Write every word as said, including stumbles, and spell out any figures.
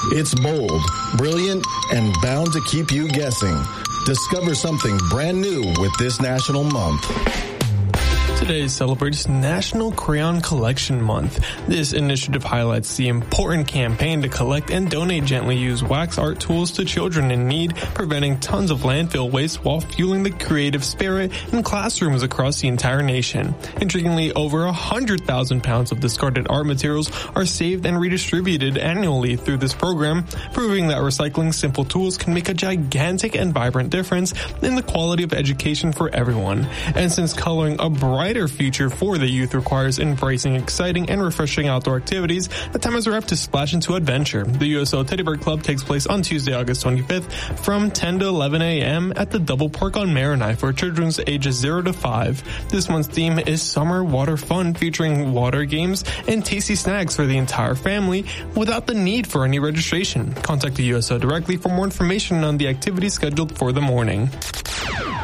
It's bold, brilliant, and bound to keep you guessing. Discover something brand new with this National Month. Today celebrates National Crayon Collection Month. This initiative highlights the important campaign to collect and donate gently used wax art tools to children in need, preventing tons of landfill waste while fueling the creative spirit in classrooms across the entire nation. Intriguingly, over one hundred thousand pounds of discarded art materials are saved and redistributed annually through this program, proving that recycling simple tools can make a gigantic and vibrant difference in the quality of education for everyone. And since coloring a bright future for the youth requires embracing exciting and refreshing outdoor activities, the time is up to splash into adventure. The U S O Teddy Bear Club takes place on Tuesday, August twenty-fifth from ten to eleven a.m. at the Double Park on Marinai for children's ages zero to five. This month's theme is Summer Water Fun, featuring water games and tasty snacks for the entire family without the need for any registration. Contact the U S O directly for more information on the activities scheduled for the morning.